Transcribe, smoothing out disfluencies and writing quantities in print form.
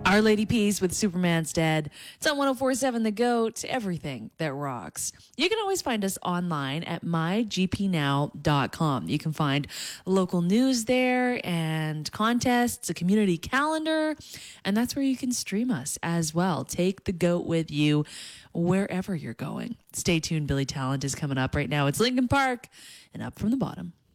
Our Lady Peace with Superman's Dead. It's on 1047 The Goat, everything that rocks. You can always find us online at mygpnow.com. You can find local news there and contests, a community calendar, and that's where you can stream us as well. Take the goat with you wherever you're going. Stay tuned. Billy Talent is coming up right now. It's Linkin Park and Up from the Bottom.